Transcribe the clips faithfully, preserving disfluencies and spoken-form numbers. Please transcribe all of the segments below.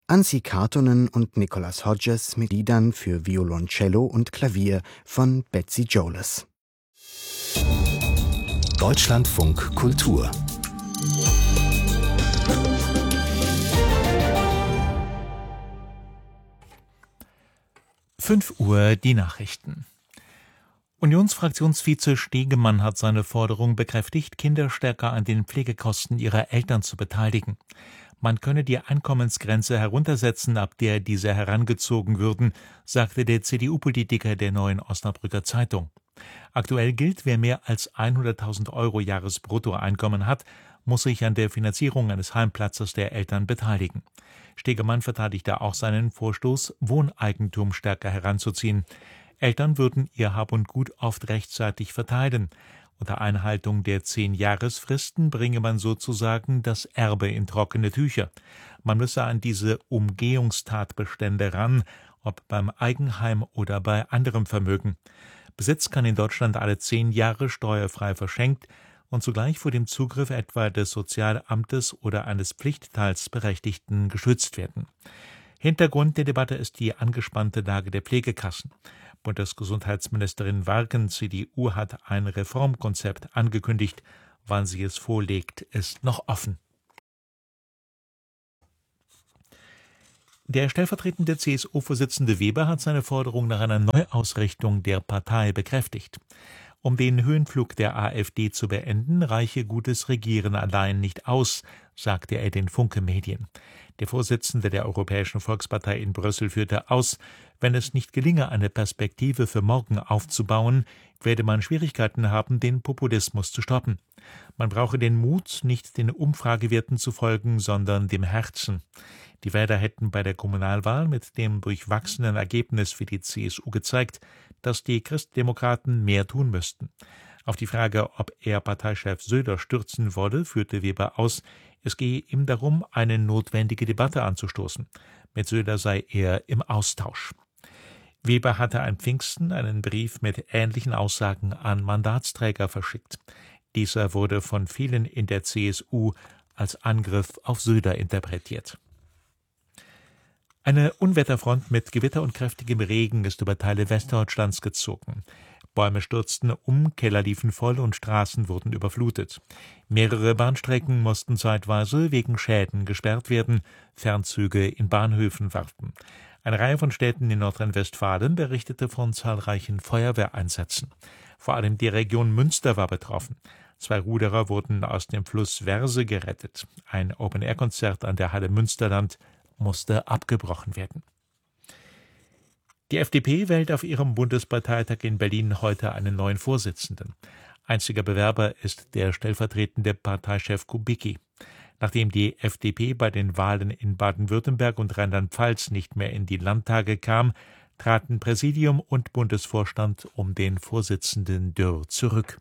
Anssi Kartonen und Nicholas Hodges mit Liedern für Violoncello und Klavier von Betsy Jolas. Deutschlandfunk Kultur. fünf Uhr die Nachrichten. Unionsfraktionsvize Stegemann hat seine Forderung bekräftigt, Kinder stärker an den Pflegekosten ihrer Eltern zu beteiligen. Man könne die Einkommensgrenze heruntersetzen, ab der diese herangezogen würden, sagte der C D U-Politiker der Neuen Osnabrücker Zeitung. Aktuell gilt, wer mehr als hunderttausend Euro Jahresbruttoeinkommen hat, muss sich an der Finanzierung eines Heimplatzes der Eltern beteiligen. Stegemann verteidigte auch seinen Vorstoß, Wohneigentum stärker heranzuziehen. Eltern würden ihr Hab und Gut oft rechtzeitig verteilen. Unter Einhaltung der Zehn-Jahresfristen bringe man sozusagen das Erbe in trockene Tücher. Man müsse an diese Umgehungstatbestände ran, ob beim Eigenheim oder bei anderem Vermögen. Besitz kann in Deutschland alle zehn Jahre steuerfrei verschenkt und zugleich vor dem Zugriff etwa des Sozialamtes oder eines Pflichtteilsberechtigten geschützt werden. Hintergrund der Debatte ist die angespannte Lage der Pflegekassen. Bundesgesundheitsministerin Warken, C D U, hat ein Reformkonzept angekündigt. Wann sie es vorlegt, ist noch offen. Der stellvertretende C S U-Vorsitzende Weber hat seine Forderung nach einer Neuausrichtung der Partei bekräftigt. Um den Höhenflug der AfD zu beenden, reiche gutes Regieren allein nicht aus, sagte er den Funke-Medien. Der Vorsitzende der Europäischen Volkspartei in Brüssel führte aus, wenn es nicht gelinge, eine Perspektive für morgen aufzubauen, werde man Schwierigkeiten haben, den Populismus zu stoppen. Man brauche den Mut, nicht den Umfragewerten zu folgen, sondern dem Herzen. Die Wähler hätten bei der Kommunalwahl mit dem durchwachsenen Ergebnis für die C S U gezeigt, dass die Christdemokraten mehr tun müssten. Auf die Frage, ob er Parteichef Söder stürzen wolle, führte Weber aus, es gehe ihm darum, eine notwendige Debatte anzustoßen. Mit Söder sei er im Austausch. Weber hatte an Pfingsten einen Brief mit ähnlichen Aussagen an Mandatsträger verschickt. Dieser wurde von vielen in der C S U als Angriff auf Söder interpretiert. Eine Unwetterfront mit Gewitter und kräftigem Regen ist über Teile Westdeutschlands gezogen. Bäume stürzten um, Keller liefen voll und Straßen wurden überflutet. Mehrere Bahnstrecken mussten zeitweise wegen Schäden gesperrt werden, Fernzüge in Bahnhöfen warten. Eine Reihe von Städten in Nordrhein-Westfalen berichtete von zahlreichen Feuerwehreinsätzen. Vor allem die Region Münster war betroffen. Zwei Ruderer wurden aus dem Fluss Verse gerettet. Ein Open-Air-Konzert an der Halle Münsterland musste abgebrochen werden. Die F D P wählt auf ihrem Bundesparteitag in Berlin heute einen neuen Vorsitzenden. Einziger Bewerber ist der stellvertretende Parteichef Kubicki. Nachdem die F D P bei den Wahlen in Baden-Württemberg und Rheinland-Pfalz nicht mehr in die Landtage kam, traten Präsidium und Bundesvorstand um den Vorsitzenden Dürr zurück.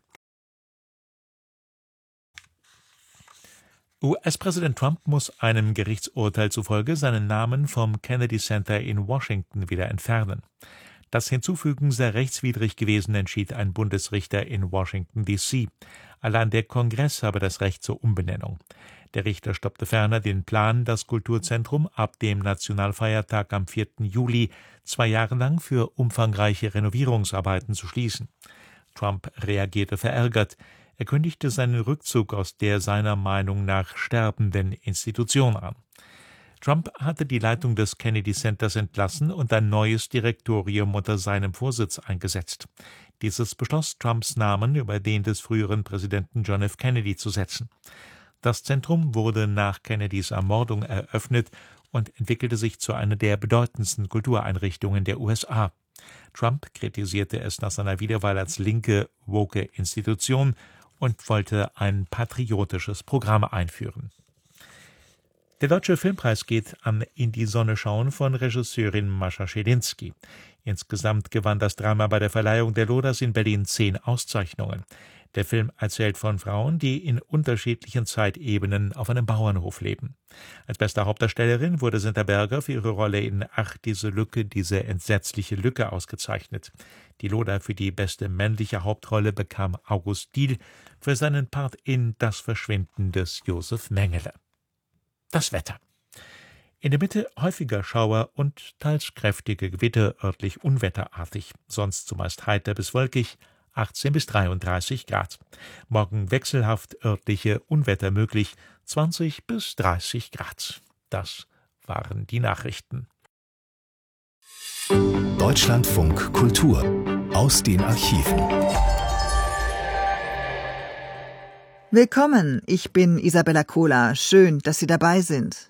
U S-Präsident Trump muss einem Gerichtsurteil zufolge seinen Namen vom Kennedy Center in Washington wieder entfernen. Das Hinzufügen sei rechtswidrig gewesen, entschied ein Bundesrichter in Washington D C Allein der Kongress habe das Recht zur Umbenennung. Der Richter stoppte ferner den Plan, das Kulturzentrum ab dem Nationalfeiertag am vierten Juli zwei Jahre lang für umfangreiche Renovierungsarbeiten zu schließen. Trump reagierte verärgert. Er kündigte seinen Rückzug aus der seiner Meinung nach sterbenden Institution an. Trump hatte die Leitung des Kennedy Centers entlassen und ein neues Direktorium unter seinem Vorsitz eingesetzt. Dieses beschloss, Trumps Namen über den des früheren Präsidenten John F. Kennedy zu setzen. Das Zentrum wurde nach Kennedys Ermordung eröffnet und entwickelte sich zu einer der bedeutendsten Kultureinrichtungen der U S A. Trump kritisierte es nach seiner Wiederwahl als linke, woke Institution und wollte ein patriotisches Programm einführen. Der Deutsche Filmpreis geht am In die Sonne schauen von Regisseurin Mascha Schelinski. Insgesamt gewann das Drama bei der Verleihung der Loders in Berlin zehn Auszeichnungen. Der Film erzählt von Frauen, die in unterschiedlichen Zeitebenen auf einem Bauernhof leben. Als beste Hauptdarstellerin wurde Senta Berger für ihre Rolle in Ach, diese Lücke, diese entsetzliche Lücke ausgezeichnet. Die Loder für die beste männliche Hauptrolle bekam August Diehl für seinen Part in Das Verschwinden des Josef Mengele. Das Wetter. In der Mitte häufiger Schauer und teils kräftige Gewitter, örtlich unwetterartig, sonst zumeist heiter bis wolkig, achtzehn bis dreiunddreißig Grad. Morgen wechselhaft örtliche Unwetter möglich, zwanzig bis dreißig Grad. Das waren die Nachrichten. Deutschlandfunk Kultur aus den Archiven. Willkommen, ich bin Isabella Kohler. Schön, dass Sie dabei sind.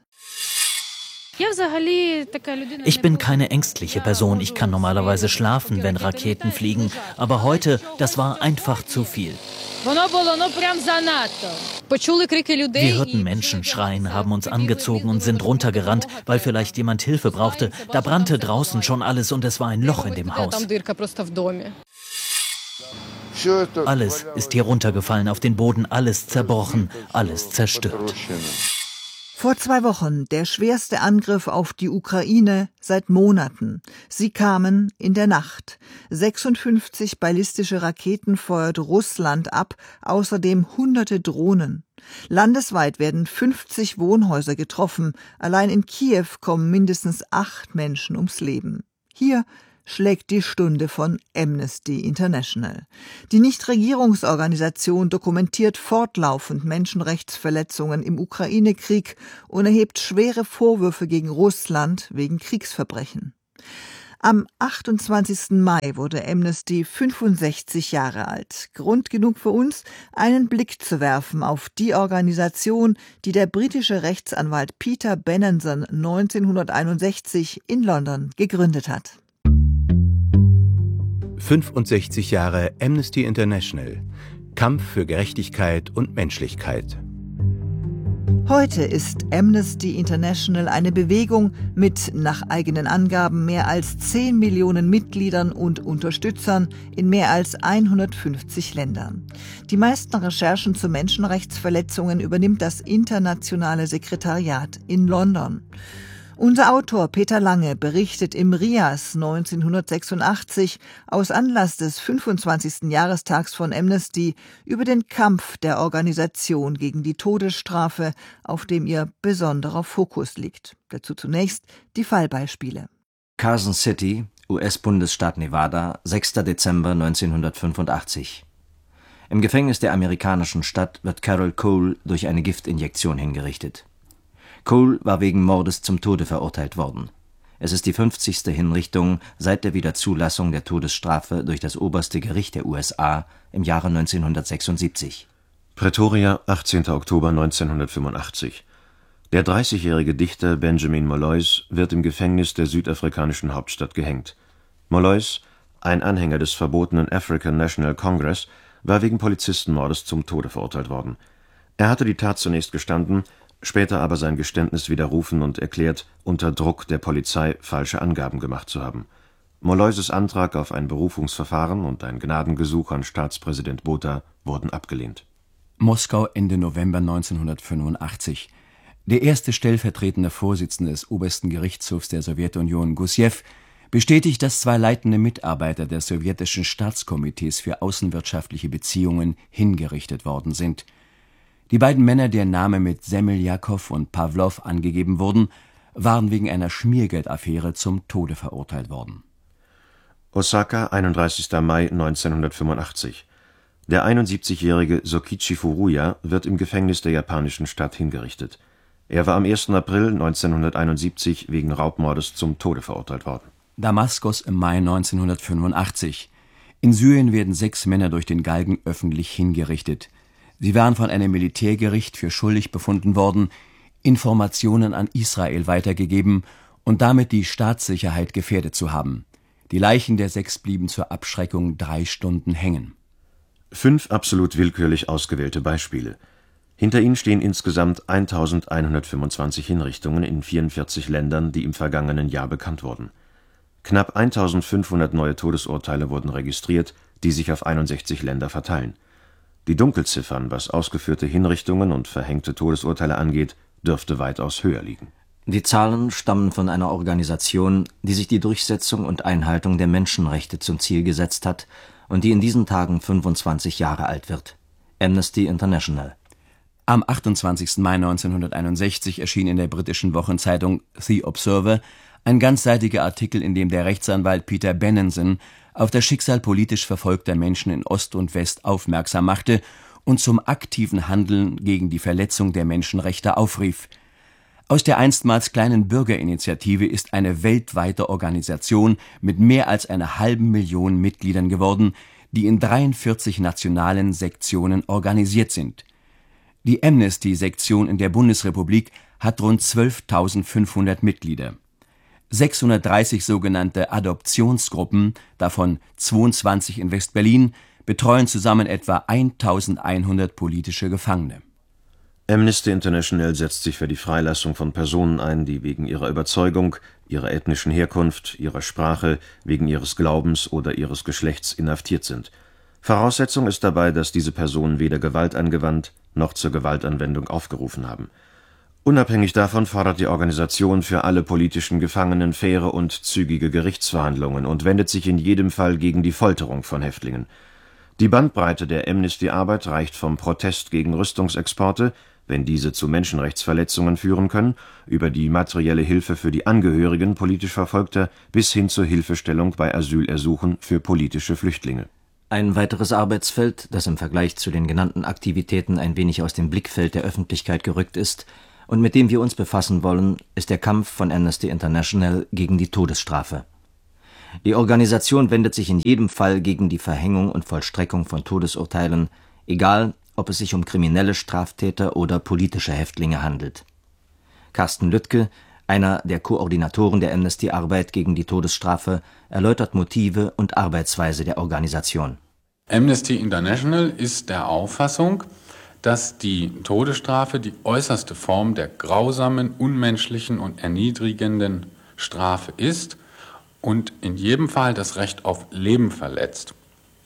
Ich bin keine ängstliche Person. Ich kann normalerweise schlafen, wenn Raketen fliegen. Aber heute, das war einfach zu viel. Wir hörten Menschen schreien, haben uns angezogen und sind runtergerannt, weil vielleicht jemand Hilfe brauchte. Da brannte draußen schon alles und es war ein Loch in dem Haus. Alles ist hier runtergefallen auf den Boden, alles zerbrochen, alles zerstört. Vor zwei Wochen der schwerste Angriff auf die Ukraine seit Monaten. Sie kamen in der Nacht. sechsundfünfzig ballistische Raketen feuert Russland ab, außerdem hunderte Drohnen. Landesweit werden fünfzig Wohnhäuser getroffen. Allein in Kiew kommen mindestens acht Menschen ums Leben. Hier schlägt die Stunde von Amnesty International. Die Nichtregierungsorganisation dokumentiert fortlaufend Menschenrechtsverletzungen im Ukraine-Krieg und erhebt schwere Vorwürfe gegen Russland wegen Kriegsverbrechen. Am achtundzwanzigsten Mai wurde Amnesty fünfundsechzig Jahre alt. Grund genug für uns, einen Blick zu werfen auf die Organisation, die der britische Rechtsanwalt Peter Benenson neunzehnhunderteinundsechzig in London gegründet hat. fünfundsechzig Jahre Amnesty International. Kampf für Gerechtigkeit und Menschlichkeit. Heute ist Amnesty International eine Bewegung mit nach eigenen Angaben mehr als zehn Millionen Mitgliedern und Unterstützern in mehr als hundertfünfzig Ländern. Die meisten Recherchen zu Menschenrechtsverletzungen übernimmt das internationale Sekretariat in London. Unser Autor Peter Lange berichtet im Rias neunzehnhundertsechsundachtzig aus Anlass des fünfundzwanzigsten Jahrestags von Amnesty über den Kampf der Organisation gegen die Todesstrafe, auf dem ihr besonderer Fokus liegt. Dazu zunächst die Fallbeispiele. Carson City, U S-Bundesstaat Nevada, sechster Dezember neunzehnhundertfünfundachtzig. Im Gefängnis der amerikanischen Stadt wird Carol Cole durch eine Giftinjektion hingerichtet. Cole war wegen Mordes zum Tode verurteilt worden. Es ist die fünfzigste Hinrichtung seit der Wiederzulassung der Todesstrafe durch das oberste Gericht der U S A im Jahre neunzehnhundertsechsundsiebzig. Pretoria, achtzehnter Oktober neunzehnhundertfünfundachtzig. Der dreißigjährige Dichter Benjamin Molloys wird im Gefängnis der südafrikanischen Hauptstadt gehängt. Molloys, ein Anhänger des verbotenen African National Congress, war wegen Polizistenmordes zum Tode verurteilt worden. Er hatte die Tat zunächst gestanden, später aber sein Geständnis widerrufen und erklärt, unter Druck der Polizei falsche Angaben gemacht zu haben. Molloys' Antrag auf ein Berufungsverfahren und ein Gnadengesuch an Staatspräsident Botha wurden abgelehnt. Moskau, Ende November neunzehnhundertfünfundachtzig. Der erste stellvertretende Vorsitzende des obersten Gerichtshofs der Sowjetunion, Gussjew, bestätigt, dass zwei leitende Mitarbeiter des sowjetischen Staatskomitees für außenwirtschaftliche Beziehungen hingerichtet worden sind. Die beiden Männer, deren Name mit Semmeljakow und Pawlow angegeben wurden, waren wegen einer Schmiergeldaffäre zum Tode verurteilt worden. Osaka, einunddreißigster Mai neunzehnhundertfünfundachtzig. Der einundsiebzigjährige Sokichi Furuya wird im Gefängnis der japanischen Stadt hingerichtet. Er war am ersten April neunzehnhunderteinundsiebzig wegen Raubmordes zum Tode verurteilt worden. Damaskus im Mai neunzehnhundertfünfundachtzig. In Syrien werden sechs Männer durch den Galgen öffentlich hingerichtet. Sie waren von einem Militärgericht für schuldig befunden worden, Informationen an Israel weitergegeben und damit die Staatssicherheit gefährdet zu haben. Die Leichen der sechs blieben zur Abschreckung drei Stunden hängen. Fünf absolut willkürlich ausgewählte Beispiele. Hinter ihnen stehen insgesamt eintausendeinhundertfünfundzwanzig Hinrichtungen in vierundvierzig Ländern, die im vergangenen Jahr bekannt wurden. Knapp eintausendfünfhundert neue Todesurteile wurden registriert, die sich auf einundsechzig Länder verteilen. Die Dunkelziffern, was ausgeführte Hinrichtungen und verhängte Todesurteile angeht, dürfte weitaus höher liegen. Die Zahlen stammen von einer Organisation, die sich die Durchsetzung und Einhaltung der Menschenrechte zum Ziel gesetzt hat und die in diesen Tagen fünfundzwanzig Jahre alt wird. Amnesty International. Am achtundzwanzigsten Mai neunzehnhunderteinundsechzig erschien in der britischen Wochenzeitung The Observer ein ganzseitiger Artikel, in dem der Rechtsanwalt Peter Benenson auf das Schicksal politisch verfolgter Menschen in Ost und West aufmerksam machte und zum aktiven Handeln gegen die Verletzung der Menschenrechte aufrief. Aus der einstmals kleinen Bürgerinitiative ist eine weltweite Organisation mit mehr als einer halben Million Mitgliedern geworden, die in dreiundvierzig nationalen Sektionen organisiert sind. Die Amnesty-Sektion in der Bundesrepublik hat rund zwölftausendfünfhundert Mitglieder. sechshundertdreißig sogenannte Adoptionsgruppen, davon zweiundzwanzig in West-Berlin, betreuen zusammen etwa eintausendeinhundert politische Gefangene. Amnesty International setzt sich für die Freilassung von Personen ein, die wegen ihrer Überzeugung, ihrer ethnischen Herkunft, ihrer Sprache, wegen ihres Glaubens oder ihres Geschlechts inhaftiert sind. Voraussetzung ist dabei, dass diese Personen weder Gewalt angewandt noch zur Gewaltanwendung aufgerufen haben. Unabhängig davon fordert die Organisation für alle politischen Gefangenen faire und zügige Gerichtsverhandlungen und wendet sich in jedem Fall gegen die Folterung von Häftlingen. Die Bandbreite der Amnesty-Arbeit reicht vom Protest gegen Rüstungsexporte, wenn diese zu Menschenrechtsverletzungen führen können, über die materielle Hilfe für die Angehörigen politisch Verfolgter bis hin zur Hilfestellung bei Asylersuchen für politische Flüchtlinge. Ein weiteres Arbeitsfeld, das im Vergleich zu den genannten Aktivitäten ein wenig aus dem Blickfeld der Öffentlichkeit gerückt ist und mit dem wir uns befassen wollen, ist der Kampf von Amnesty International gegen die Todesstrafe. Die Organisation wendet sich in jedem Fall gegen die Verhängung und Vollstreckung von Todesurteilen, egal ob es sich um kriminelle Straftäter oder politische Häftlinge handelt. Carsten Lüttke, einer der Koordinatoren der Amnesty-Arbeit gegen die Todesstrafe, erläutert Motive und Arbeitsweise der Organisation. Amnesty International ist der Auffassung, dass die Todesstrafe die äußerste Form der grausamen, unmenschlichen und erniedrigenden Strafe ist und in jedem Fall das Recht auf Leben verletzt.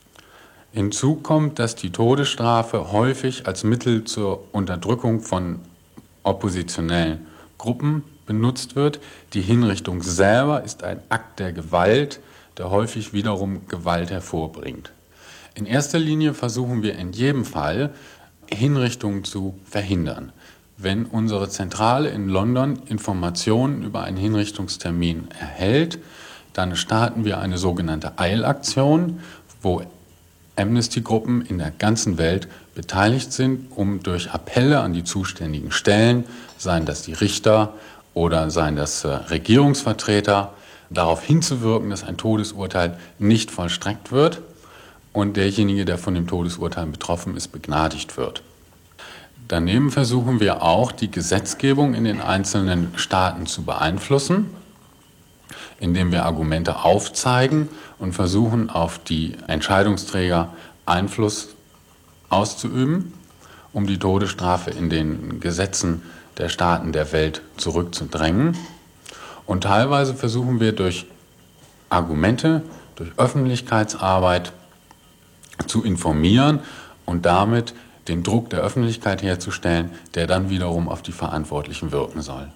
Hinzu kommt, dass die Todesstrafe häufig als Mittel zur Unterdrückung von oppositionellen Gruppen benutzt wird. Die Hinrichtung selber ist ein Akt der Gewalt, der häufig wiederum Gewalt hervorbringt. In erster Linie versuchen wir in jedem Fall, Hinrichtungen zu verhindern. Wenn unsere Zentrale in London Informationen über einen Hinrichtungstermin erhält, dann starten wir eine sogenannte Eilaktion, wo Amnesty-Gruppen in der ganzen Welt beteiligt sind, um durch Appelle an die zuständigen Stellen, seien das die Richter oder seien das äh, Regierungsvertreter, darauf hinzuwirken, dass ein Todesurteil nicht vollstreckt wird und derjenige, der von dem Todesurteil betroffen ist, begnadigt wird. Daneben versuchen wir auch, die Gesetzgebung in den einzelnen Staaten zu beeinflussen, indem wir Argumente aufzeigen und versuchen, auf die Entscheidungsträger Einfluss auszuüben, um die Todesstrafe in den Gesetzen der Staaten der Welt zurückzudrängen. Und teilweise versuchen wir durch Argumente, durch Öffentlichkeitsarbeit zu informieren und damit den Druck der Öffentlichkeit herzustellen, der dann wiederum auf die Verantwortlichen wirken soll.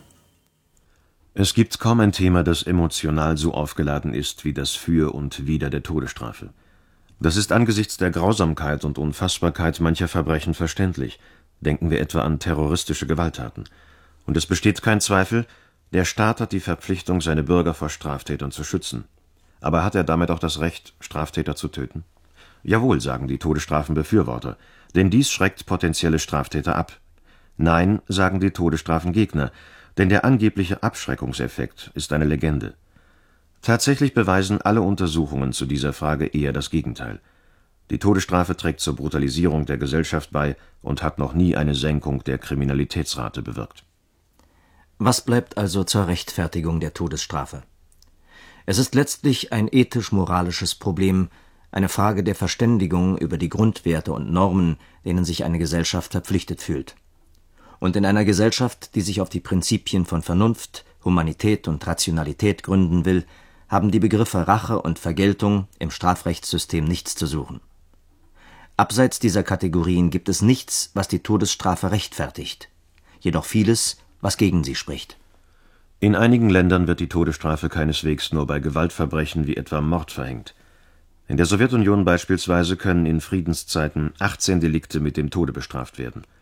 Es gibt kaum ein Thema, das emotional so aufgeladen ist wie das Für und Wider der Todesstrafe. Das ist angesichts der Grausamkeit und Unfassbarkeit mancher Verbrechen verständlich. Denken wir etwa an terroristische Gewalttaten. Und es besteht kein Zweifel, der Staat hat die Verpflichtung, seine Bürger vor Straftätern zu schützen. Aber hat er damit auch das Recht, Straftäter zu töten? Jawohl, sagen die Todesstrafenbefürworter, denn dies schreckt potenzielle Straftäter ab. Nein, sagen die Todesstrafengegner, denn der angebliche Abschreckungseffekt ist eine Legende. Tatsächlich beweisen alle Untersuchungen zu dieser Frage eher das Gegenteil. Die Todesstrafe trägt zur Brutalisierung der Gesellschaft bei und hat noch nie eine Senkung der Kriminalitätsrate bewirkt. Was bleibt also zur Rechtfertigung der Todesstrafe? Es ist letztlich ein ethisch-moralisches Problem, eine Frage der Verständigung über die Grundwerte und Normen, denen sich eine Gesellschaft verpflichtet fühlt. Und in einer Gesellschaft, die sich auf die Prinzipien von Vernunft, Humanität und Rationalität gründen will, haben die Begriffe Rache und Vergeltung im Strafrechtssystem nichts zu suchen. Abseits dieser Kategorien gibt es nichts, was die Todesstrafe rechtfertigt, jedoch vieles, was gegen sie spricht. In einigen Ländern wird die Todesstrafe keineswegs nur bei Gewaltverbrechen wie etwa Mord verhängt. In der Sowjetunion beispielsweise können in Friedenszeiten achtzehn Delikte mit dem Tode bestraft werden.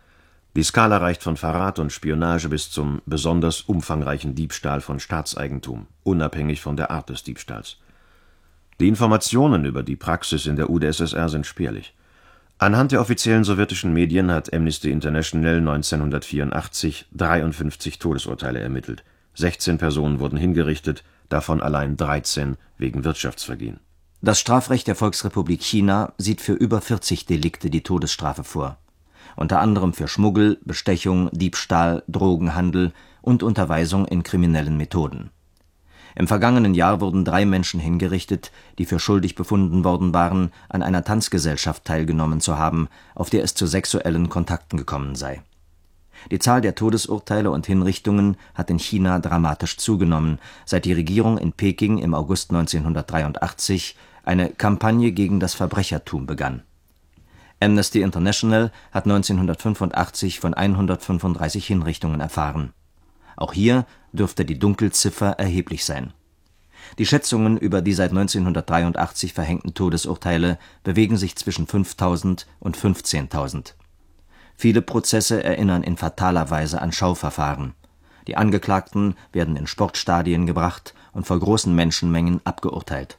Die Skala reicht von Verrat und Spionage bis zum besonders umfangreichen Diebstahl von Staatseigentum, unabhängig von der Art des Diebstahls. Die Informationen über die Praxis in der U d S S R sind spärlich. Anhand der offiziellen sowjetischen Medien hat Amnesty International neunzehnhundertvierundachtzig dreiundfünfzig Todesurteile ermittelt. sechzehn Personen wurden hingerichtet, davon allein dreizehn wegen Wirtschaftsvergehen. Das Strafrecht der Volksrepublik China sieht für über vierzig Delikte die Todesstrafe vor. Unter anderem für Schmuggel, Bestechung, Diebstahl, Drogenhandel und Unterweisung in kriminellen Methoden. Im vergangenen Jahr wurden drei Menschen hingerichtet, die für schuldig befunden worden waren, an einer Tanzgesellschaft teilgenommen zu haben, auf der es zu sexuellen Kontakten gekommen sei. Die Zahl der Todesurteile und Hinrichtungen hat in China dramatisch zugenommen, seit die Regierung in Peking im August neunzehnhundertdreiundachtzig eine Kampagne gegen das Verbrechertum begann. Amnesty International hat neunzehnhundertfünfundachtzig von hundertfünfunddreißig Hinrichtungen erfahren. Auch hier dürfte die Dunkelziffer erheblich sein. Die Schätzungen über die seit neunzehnhundertdreiundachtzig verhängten Todesurteile bewegen sich zwischen fünftausend und fünfzehntausend. Viele Prozesse erinnern in fataler Weise an Schauverfahren. Die Angeklagten werden in Sportstadien gebracht und vor großen Menschenmengen abgeurteilt.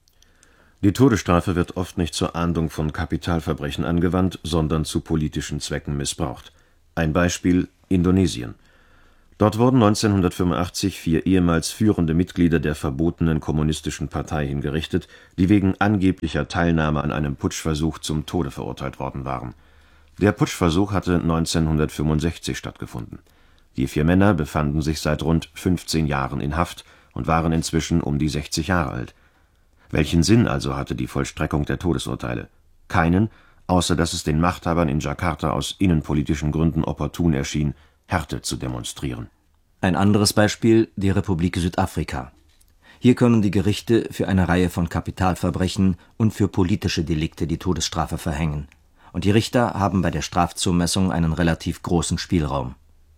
Die Todesstrafe wird oft nicht zur Ahndung von Kapitalverbrechen angewandt, sondern zu politischen Zwecken missbraucht. Ein Beispiel: Indonesien. Dort wurden neunzehnhundertfünfundachtzig vier ehemals führende Mitglieder der verbotenen Kommunistischen Partei hingerichtet, die wegen angeblicher Teilnahme an einem Putschversuch zum Tode verurteilt worden waren. Der Putschversuch hatte neunzehnhundertfünfundsechzig stattgefunden. Die vier Männer befanden sich seit rund fünfzehn Jahren in Haft und waren inzwischen um die sechzig Jahre alt. Welchen Sinn also hatte die Vollstreckung der Todesurteile? Keinen, außer dass es den Machthabern in Jakarta aus innenpolitischen Gründen opportun erschien, Härte zu demonstrieren. Ein anderes Beispiel: die Republik Südafrika. Hier können die Gerichte für eine Reihe von Kapitalverbrechen und für politische Delikte die Todesstrafe verhängen. Und die Richter haben bei der Strafzumessung einen relativ großen Spielraum.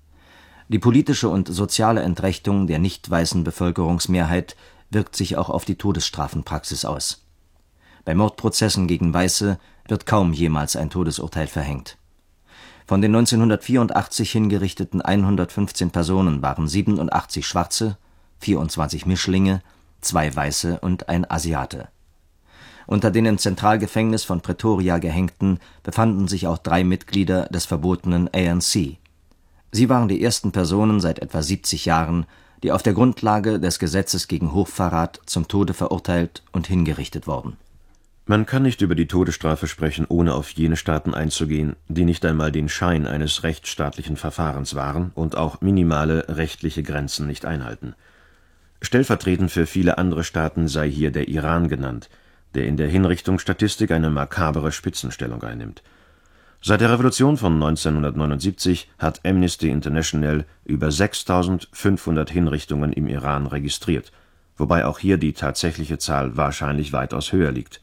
Die politische und soziale Entrechtung der nicht weißen Bevölkerungsmehrheit wirkt sich auch auf die Todesstrafenpraxis aus. Bei Mordprozessen gegen Weiße wird kaum jemals ein Todesurteil verhängt. Von den neunzehnhundertvierundachtzig hingerichteten hundertfünfzehn Personen waren siebenundachtzig Schwarze, vierundzwanzig Mischlinge, zwei Weiße und ein Asiate. Unter den im Zentralgefängnis von Pretoria Gehängten befanden sich auch drei Mitglieder des verbotenen A N C. Sie waren die ersten Personen seit etwa siebzig Jahren, die auf der Grundlage des Gesetzes gegen Hochverrat zum Tode verurteilt und hingerichtet wurden. Man kann nicht über die Todesstrafe sprechen, ohne auf jene Staaten einzugehen, die nicht einmal den Schein eines rechtsstaatlichen Verfahrens wahren und auch minimale rechtliche Grenzen nicht einhalten. Stellvertretend für viele andere Staaten sei hier der Iran genannt, der in der Hinrichtungsstatistik eine makabere Spitzenstellung einnimmt. Seit der Revolution von neunzehnhundertneunundsiebzig hat Amnesty International über sechstausendfünfhundert Hinrichtungen im Iran registriert, wobei auch hier die tatsächliche Zahl wahrscheinlich weitaus höher liegt.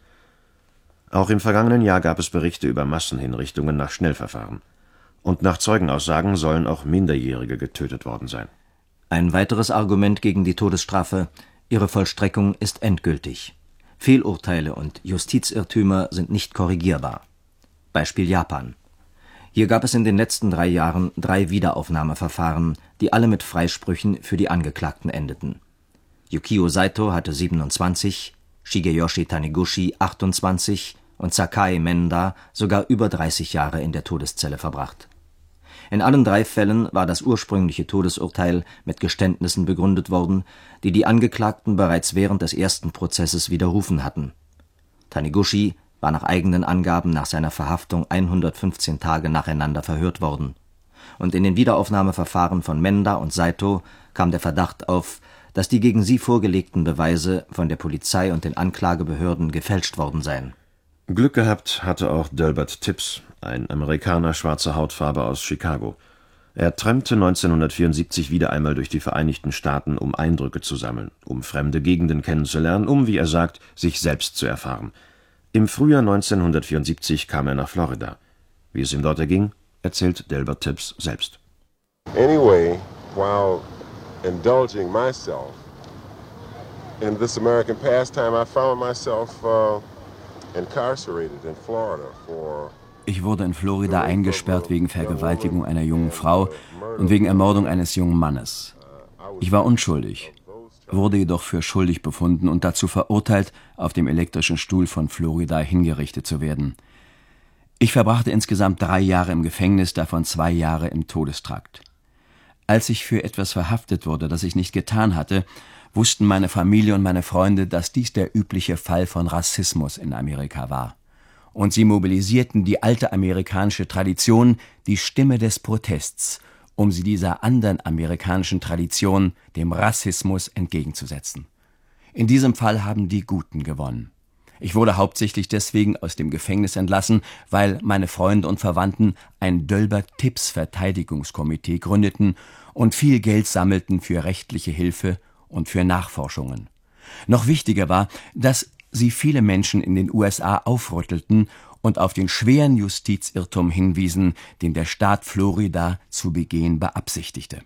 Auch im vergangenen Jahr gab es Berichte über Massenhinrichtungen nach Schnellverfahren. Und nach Zeugenaussagen sollen auch Minderjährige getötet worden sein. Ein weiteres Argument gegen die Todesstrafe: ihre Vollstreckung ist endgültig. Fehlurteile und Justizirrtümer sind nicht korrigierbar. Beispiel Japan. Hier gab es in den letzten drei Jahren drei Wiederaufnahmeverfahren, die alle mit Freisprüchen für die Angeklagten endeten. Yukio Saito hatte siebenundzwanzig, Shigeyoshi Taniguchi achtundzwanzig und Sakai Menda sogar über dreißig Jahre in der Todeszelle verbracht. In allen drei Fällen war das ursprüngliche Todesurteil mit Geständnissen begründet worden, die die Angeklagten bereits während des ersten Prozesses widerrufen hatten. Taniguchi war nach eigenen Angaben nach seiner Verhaftung hundertfünfzehn Tage nacheinander verhört worden. Und in den Wiederaufnahmeverfahren von Menda und Saito kam der Verdacht auf, dass die gegen sie vorgelegten Beweise von der Polizei und den Anklagebehörden gefälscht worden seien. Glück gehabt hatte auch Delbert Tibbs, ein Amerikaner schwarzer Hautfarbe aus Chicago. Er trampte neunzehnhundertvierundsiebzig wieder einmal durch die Vereinigten Staaten, um Eindrücke zu sammeln, um fremde Gegenden kennenzulernen, um, wie er sagt, sich selbst zu erfahren. Im Frühjahr neunzehnhundertvierundsiebzig kam er nach Florida. Wie es ihm dort erging, erzählt Delbert Tibbs selbst. Anyway, while indulging myself in this American pastime, I found myself uh, incarcerated in Florida for Ich wurde in Florida eingesperrt wegen Vergewaltigung einer jungen Frau und wegen Ermordung eines jungen Mannes. Ich war unschuldig, wurde jedoch für schuldig befunden und dazu verurteilt, auf dem elektrischen Stuhl von Florida hingerichtet zu werden. Ich verbrachte insgesamt drei Jahre im Gefängnis, davon zwei Jahre im Todestrakt. Als ich für etwas verhaftet wurde, das ich nicht getan hatte, wussten meine Familie und meine Freunde, dass dies der übliche Fall von Rassismus in Amerika war. Und sie mobilisierten die alte amerikanische Tradition, die Stimme des Protests, um sie dieser anderen amerikanischen Tradition, dem Rassismus, entgegenzusetzen. In diesem Fall haben die Guten gewonnen. Ich wurde hauptsächlich deswegen aus dem Gefängnis entlassen, weil meine Freunde und Verwandten ein Dölber-Tipps-Verteidigungskomitee gründeten und viel Geld sammelten für rechtliche Hilfe und für Nachforschungen. Noch wichtiger war, dass sie viele Menschen in den U S A aufrüttelten und auf den schweren Justizirrtum hinwiesen, den der Staat Florida zu begehen beabsichtigte.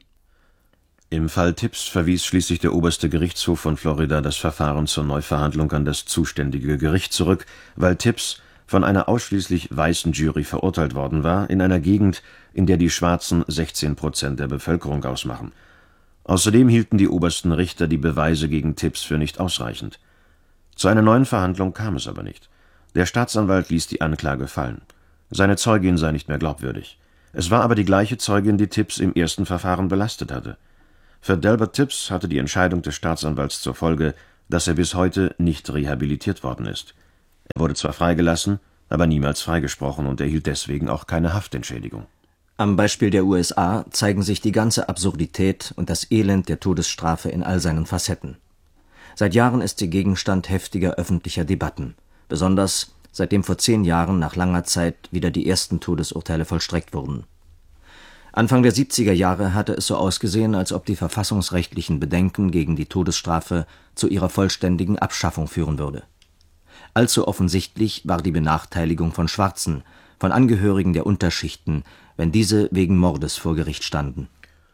Im Fall Tipps verwies schließlich der oberste Gerichtshof von Florida das Verfahren zur Neuverhandlung an das zuständige Gericht zurück, weil Tipps von einer ausschließlich weißen Jury verurteilt worden war, in einer Gegend, in der die Schwarzen sechzehn Prozent der Bevölkerung ausmachen. Außerdem hielten die obersten Richter die Beweise gegen Tipps für nicht ausreichend. Zu einer neuen Verhandlung kam es aber nicht. Der Staatsanwalt ließ die Anklage fallen. Seine Zeugin sei nicht mehr glaubwürdig. Es war aber die gleiche Zeugin, die Tipps im ersten Verfahren belastet hatte. Für Delbert Tipps hatte die Entscheidung des Staatsanwalts zur Folge, dass er bis heute nicht rehabilitiert worden ist. Er wurde zwar freigelassen, aber niemals freigesprochen und erhielt deswegen auch keine Haftentschädigung. Am Beispiel der U S A zeigen sich die ganze Absurdität und das Elend der Todesstrafe in all seinen Facetten. Seit Jahren ist sie Gegenstand heftiger öffentlicher Debatten, besonders seitdem vor zehn Jahren nach langer Zeit wieder die ersten Todesurteile vollstreckt wurden. Anfang der siebziger Jahre hatte es so ausgesehen, als ob die verfassungsrechtlichen Bedenken gegen die Todesstrafe zu ihrer vollständigen Abschaffung führen würde. Allzu offensichtlich war die Benachteiligung von Schwarzen, von Angehörigen der Unterschichten, wenn diese wegen Mordes vor Gericht standen.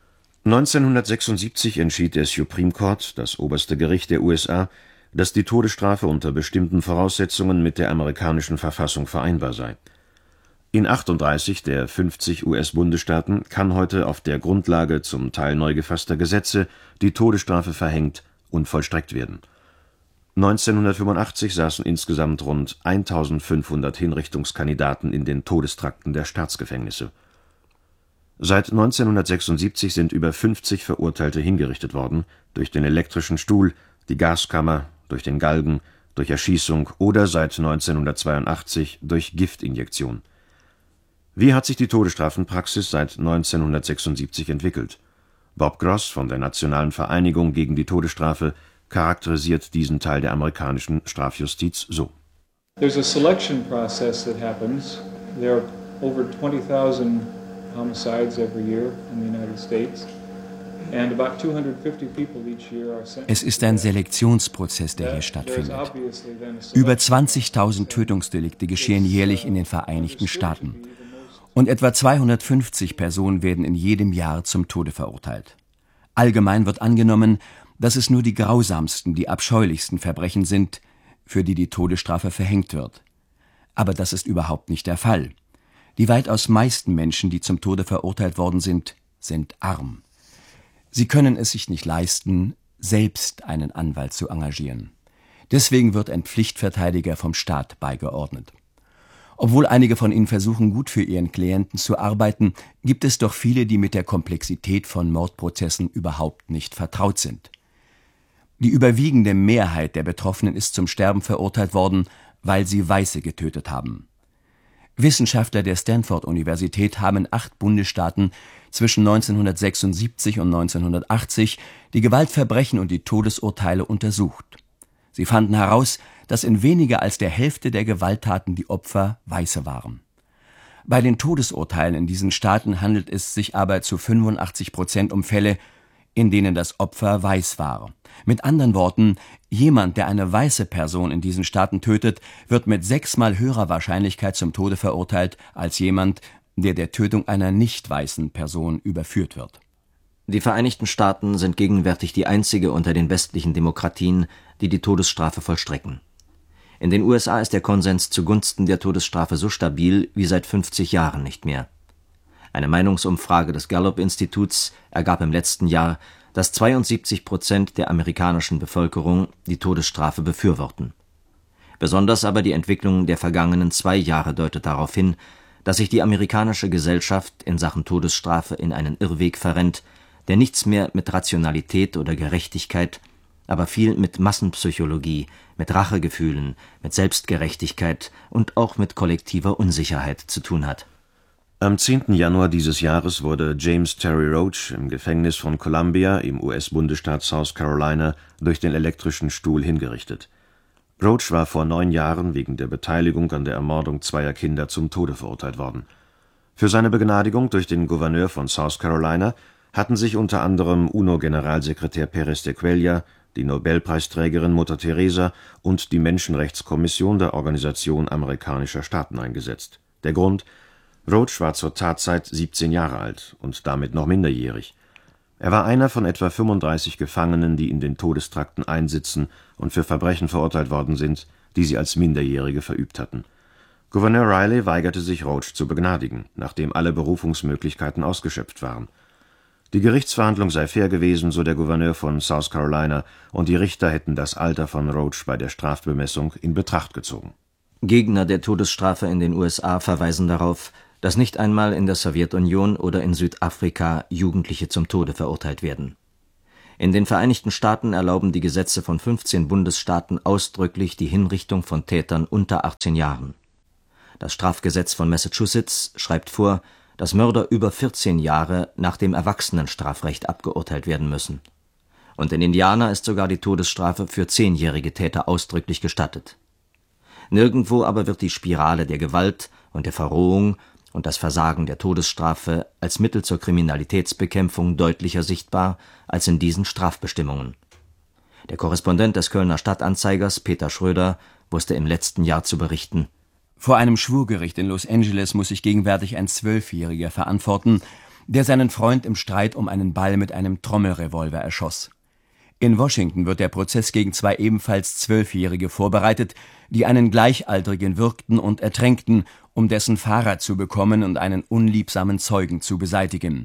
neunzehnhundertsechsundsiebzig entschied der Supreme Court, das oberste Gericht der U S A, dass die Todesstrafe unter bestimmten Voraussetzungen mit der amerikanischen Verfassung vereinbar sei. In achtunddreißig der fünfzig U S-Bundesstaaten kann heute auf der Grundlage zum Teil neu gefasster Gesetze die Todesstrafe verhängt und vollstreckt werden. neunzehnhundertfünfundachtzig saßen insgesamt rund eintausendfünfhundert Hinrichtungskandidaten in den Todestrakten der Staatsgefängnisse. Seit neunzehnhundertsechsundsiebzig sind über fünfzig Verurteilte hingerichtet worden, durch den elektrischen Stuhl, die Gaskammer, durch den Galgen, durch Erschießung oder seit neunzehnhundertzweiundachtzig durch Giftinjektion. Wie hat sich die Todesstrafenpraxis seit neunzehnhundertsechsundsiebzig entwickelt? Bob Gross von der Nationalen Vereinigung gegen die Todesstrafe charakterisiert diesen Teil der amerikanischen Strafjustiz so. There's a selection process that happens. There are over twenty thousand homicides every year in the United States. And about two hundred fifty people each year are sentenced. Es ist ein Selektionsprozess, der hier stattfindet. Über zwanzigtausend Tötungsdelikte geschehen jährlich in den Vereinigten Staaten. Und etwa zweihundertfünfzig Personen werden in jedem Jahr zum Tode verurteilt. Allgemein wird angenommen, dass es nur die grausamsten, die abscheulichsten Verbrechen sind, für die die Todesstrafe verhängt wird. Aber das ist überhaupt nicht der Fall. Die weitaus meisten Menschen, die zum Tode verurteilt worden sind, sind arm. Sie können es sich nicht leisten, selbst einen Anwalt zu engagieren. Deswegen wird ein Pflichtverteidiger vom Staat beigeordnet. Obwohl einige von ihnen versuchen, gut für ihren Klienten zu arbeiten, gibt es doch viele, die mit der Komplexität von Mordprozessen überhaupt nicht vertraut sind. Die überwiegende Mehrheit der Betroffenen ist zum Sterben verurteilt worden, weil sie Weiße getötet haben. Wissenschaftler der Stanford-Universität haben in acht Bundesstaaten zwischen neunzehnhundertsechsundsiebzig und neunzehnhundertachtzig die Gewaltverbrechen und die Todesurteile untersucht. Sie fanden heraus, dass in weniger als der Hälfte der Gewalttaten die Opfer Weiße waren. Bei den Todesurteilen in diesen Staaten handelt es sich aber zu fünfundachtzig Prozent um Fälle, in denen das Opfer weiß war. Mit anderen Worten, jemand, der eine weiße Person in diesen Staaten tötet, wird mit sechsmal höherer Wahrscheinlichkeit zum Tode verurteilt, als jemand, der der Tötung einer nicht weißen Person überführt wird. Die Vereinigten Staaten sind gegenwärtig die einzige unter den westlichen Demokratien, die die Todesstrafe vollstrecken. In den U S A ist der Konsens zugunsten der Todesstrafe so stabil wie seit fünfzig Jahren nicht mehr. Eine Meinungsumfrage des Gallup-Instituts ergab im letzten Jahr, dass zweiundsiebzig Prozent der amerikanischen Bevölkerung die Todesstrafe befürworten. Besonders aber die Entwicklung der vergangenen zwei Jahre deutet darauf hin, dass sich die amerikanische Gesellschaft in Sachen Todesstrafe in einen Irrweg verrennt, der nichts mehr mit Rationalität oder Gerechtigkeit, aber viel mit Massenpsychologie, mit Rachegefühlen, mit Selbstgerechtigkeit und auch mit kollektiver Unsicherheit zu tun hat. Am zehnten Januar dieses Jahres wurde James Terry Roach im Gefängnis von Columbia im U S-Bundesstaat South Carolina durch den elektrischen Stuhl hingerichtet. Roach war vor neun Jahren wegen der Beteiligung an der Ermordung zweier Kinder zum Tode verurteilt worden. Für seine Begnadigung durch den Gouverneur von South Carolina hatten sich unter anderem UNO-Generalsekretär Pérez de Cuéllar, die Nobelpreisträgerin Mutter Teresa und die Menschenrechtskommission der Organisation amerikanischer Staaten eingesetzt. Der Grund: Roach war zur Tatzeit siebzehn Jahre alt und damit noch minderjährig. Er war einer von etwa fünfunddreißig Gefangenen, die in den Todestrakten einsitzen und für Verbrechen verurteilt worden sind, die sie als Minderjährige verübt hatten. Gouverneur Riley weigerte sich, Roach zu begnadigen, nachdem alle Berufungsmöglichkeiten ausgeschöpft waren. Die Gerichtsverhandlung sei fair gewesen, so der Gouverneur von South Carolina, und die Richter hätten das Alter von Roach bei der Strafbemessung in Betracht gezogen. Gegner der Todesstrafe in den U S A verweisen darauf, dass nicht einmal in der Sowjetunion oder in Südafrika Jugendliche zum Tode verurteilt werden. In den Vereinigten Staaten erlauben die Gesetze von fünfzehn Bundesstaaten ausdrücklich die Hinrichtung von Tätern unter achtzehn Jahren. Das Strafgesetz von Massachusetts schreibt vor, dass Mörder über vierzehn Jahre nach dem Erwachsenenstrafrecht abgeurteilt werden müssen. Und in Indiana ist sogar die Todesstrafe für zehnjährige Täter ausdrücklich gestattet. Nirgendwo aber wird die Spirale der Gewalt und der Verrohung und das Versagen der Todesstrafe als Mittel zur Kriminalitätsbekämpfung deutlicher sichtbar als in diesen Strafbestimmungen. Der Korrespondent des Kölner Stadtanzeigers, Peter Schröder, wusste im letzten Jahr zu berichten: Vor einem Schwurgericht in Los Angeles muss sich gegenwärtig ein Zwölfjähriger verantworten, der seinen Freund im Streit um einen Ball mit einem Trommelrevolver erschoss. In Washington wird der Prozess gegen zwei ebenfalls Zwölfjährige vorbereitet, die einen Gleichaltrigen würgten und ertränkten, um dessen Fahrrad zu bekommen und einen unliebsamen Zeugen zu beseitigen.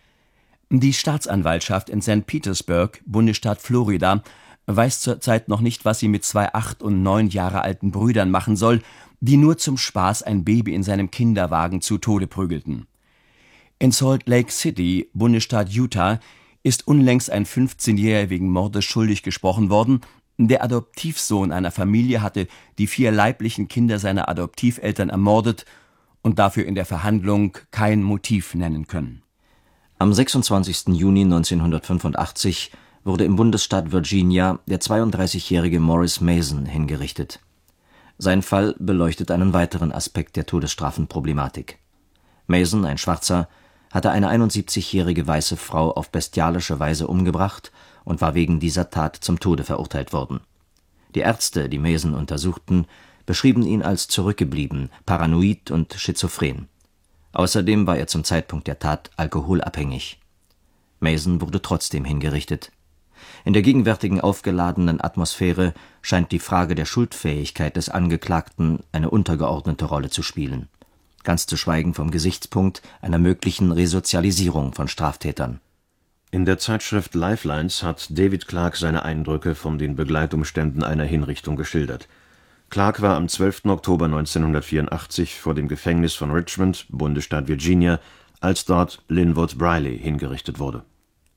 Die Staatsanwaltschaft in Sankt Petersburg, Bundesstaat Florida, weiß zurzeit noch nicht, was sie mit zwei acht und neun Jahre alten Brüdern machen soll, die nur zum Spaß ein Baby in seinem Kinderwagen zu Tode prügelten. In Salt Lake City, Bundesstaat Utah, ist unlängst ein fünfzehnjähriger wegen Mordes schuldig gesprochen worden. Der Adoptivsohn einer Familie hatte die vier leiblichen Kinder seiner Adoptiveltern ermordet und dafür in der Verhandlung kein Motiv nennen können. Am sechsundzwanzigsten Juni neunzehnhundertfünfundachtzig wurde im Bundesstaat Virginia der zweiunddreißigjährige Morris Mason hingerichtet. Sein Fall beleuchtet einen weiteren Aspekt der Todesstrafenproblematik. Mason, ein Schwarzer, hatte eine einundsiebzigjährige weiße Frau auf bestialische Weise umgebracht und war wegen dieser Tat zum Tode verurteilt worden. Die Ärzte, die Mason untersuchten, beschrieben ihn als zurückgeblieben, paranoid und schizophren. Außerdem war er zum Zeitpunkt der Tat alkoholabhängig. Mason wurde trotzdem hingerichtet. In der gegenwärtigen aufgeladenen Atmosphäre scheint die Frage der Schuldfähigkeit des Angeklagten eine untergeordnete Rolle zu spielen. Ganz zu schweigen vom Gesichtspunkt einer möglichen Resozialisierung von Straftätern. In der Zeitschrift Lifelines hat David Clark seine Eindrücke von den Begleitumständen einer Hinrichtung geschildert. Clark war am zwölften Oktober neunzehnhundertvierundachtzig vor dem Gefängnis von Richmond, Bundesstaat Virginia, als dort Linwood Briley hingerichtet wurde.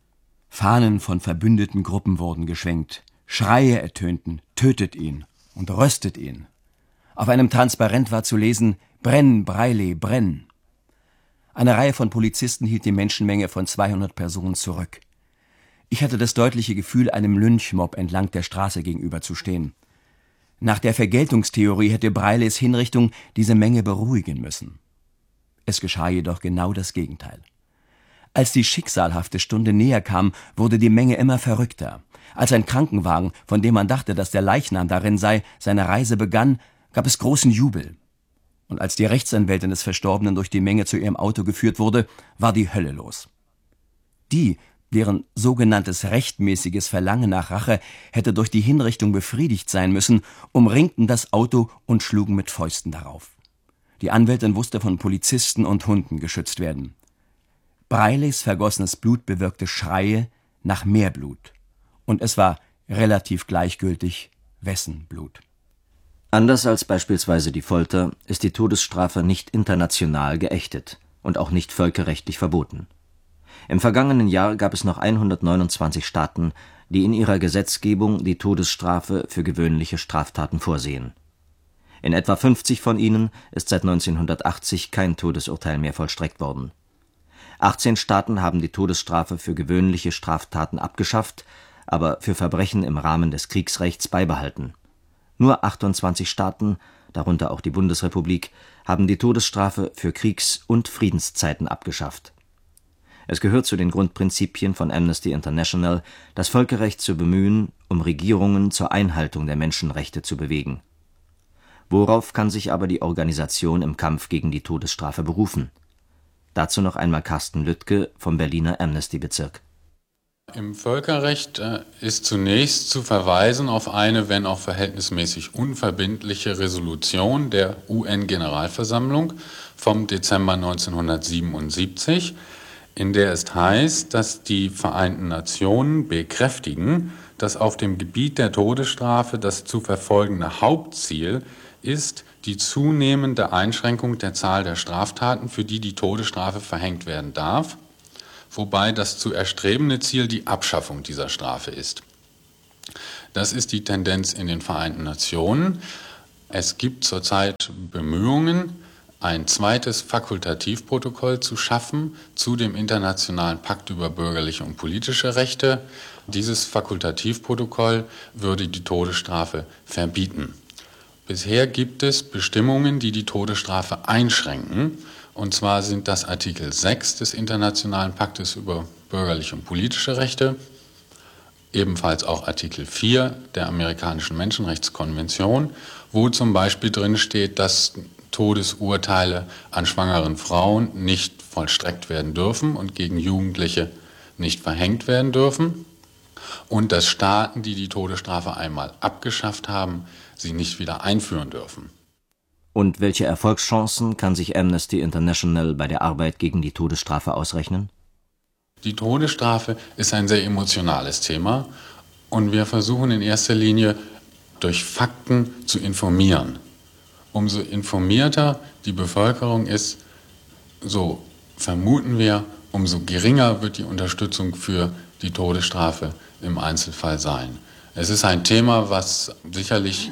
Fahnen von verbündeten Gruppen wurden geschwenkt, Schreie ertönten: Tötet ihn und röstet ihn. Auf einem Transparent war zu lesen: Brenn, Briley, brenn. Eine Reihe von Polizisten hielt die Menschenmenge von zweihundert Personen zurück. Ich hatte das deutliche Gefühl, einem Lynchmob entlang der Straße gegenüber zu stehen. Nach der Vergeltungstheorie hätte Brileys Hinrichtung diese Menge beruhigen müssen. Es geschah jedoch genau das Gegenteil. Als die schicksalhafte Stunde näher kam, wurde die Menge immer verrückter. Als ein Krankenwagen, von dem man dachte, dass der Leichnam darin sei, seine Reise begann, gab es großen Jubel. Und als die Rechtsanwältin des Verstorbenen durch die Menge zu ihrem Auto geführt wurde, war die Hölle los. Die, Deren sogenanntes rechtmäßiges Verlangen nach Rache hätte durch die Hinrichtung befriedigt sein müssen, umringten das Auto und schlugen mit Fäusten darauf. Die Anwältin musste von Polizisten und Hunden geschützt werden. Breileys vergossenes Blut bewirkte Schreie nach mehr Blut. Und es war relativ gleichgültig, wessen Blut. Anders als beispielsweise die Folter ist die Todesstrafe nicht international geächtet und auch nicht völkerrechtlich verboten. Im vergangenen Jahr gab es noch hundertneunundzwanzig Staaten, die in ihrer Gesetzgebung die Todesstrafe für gewöhnliche Straftaten vorsehen. In etwa fünfzig von ihnen ist seit neunzehnhundertachtzig kein Todesurteil mehr vollstreckt worden. achtzehn Staaten haben die Todesstrafe für gewöhnliche Straftaten abgeschafft, aber für Verbrechen im Rahmen des Kriegsrechts beibehalten. Nur achtundzwanzig Staaten, darunter auch die Bundesrepublik, haben die Todesstrafe für Kriegs- und Friedenszeiten abgeschafft. Es gehört zu den Grundprinzipien von Amnesty International, das Völkerrecht zu bemühen, um Regierungen zur Einhaltung der Menschenrechte zu bewegen. Worauf kann sich aber die Organisation im Kampf gegen die Todesstrafe berufen? Dazu noch einmal Carsten Lüttke vom Berliner Amnesty-Bezirk. Im Völkerrecht äh, ist zunächst zu verweisen auf eine, wenn auch verhältnismäßig unverbindliche Resolution der U N-Generalversammlung vom Dezember neunzehnhundertsiebenundsiebzig, in der es heißt, dass die Vereinten Nationen bekräftigen, dass auf dem Gebiet der Todesstrafe das zu verfolgende Hauptziel ist die zunehmende Einschränkung der Zahl der Straftaten, für die die Todesstrafe verhängt werden darf, wobei das zu erstrebende Ziel die Abschaffung dieser Strafe ist. Das ist die Tendenz in den Vereinten Nationen. Es gibt zurzeit Bemühungen, ein zweites Fakultativprotokoll zu schaffen zu dem Internationalen Pakt über bürgerliche und politische Rechte. Dieses Fakultativprotokoll würde die Todesstrafe verbieten. Bisher gibt es Bestimmungen, die die Todesstrafe einschränken. Und zwar sind das Artikel sechs des Internationalen Paktes über bürgerliche und politische Rechte, ebenfalls auch Artikel vier der amerikanischen Menschenrechtskonvention, wo zum Beispiel drin steht, dass Todesurteile an schwangeren Frauen nicht vollstreckt werden dürfen und gegen Jugendliche nicht verhängt werden dürfen und dass Staaten, die die Todesstrafe einmal abgeschafft haben, sie nicht wieder einführen dürfen. Und welche Erfolgschancen kann sich Amnesty International bei der Arbeit gegen die Todesstrafe ausrechnen? Die Todesstrafe ist ein sehr emotionales Thema und wir versuchen in erster Linie durch Fakten zu informieren. Umso informierter die Bevölkerung ist, so vermuten wir, umso geringer wird die Unterstützung für die Todesstrafe im Einzelfall sein. Es ist ein Thema, was sicherlich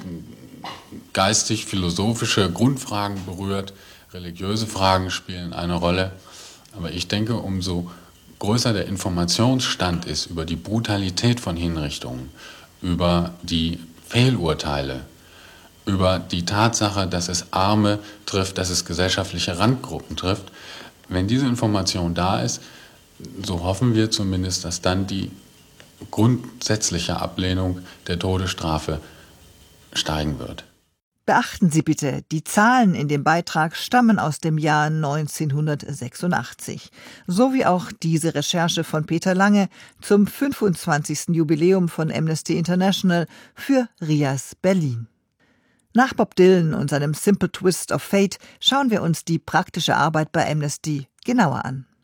geistig-philosophische Grundfragen berührt, religiöse Fragen spielen eine Rolle. Aber ich denke, umso größer der Informationsstand ist über die Brutalität von Hinrichtungen, über die Fehlurteile, über die Tatsache, dass es Arme trifft, dass es gesellschaftliche Randgruppen trifft. Wenn diese Information da ist, so hoffen wir zumindest, dass dann die grundsätzliche Ablehnung der Todesstrafe steigen wird. Beachten Sie bitte, die Zahlen in dem Beitrag stammen aus dem Jahr neunzehnhundertsechsundachtzig, so wie auch diese Recherche von Peter Lange zum fünfundzwanzigsten Jubiläum von Amnesty International für R I A S Berlin. Nach Bob Dylan und seinem Simple Twist of Fate schauen wir uns die praktische Arbeit bei Amnesty genauer an.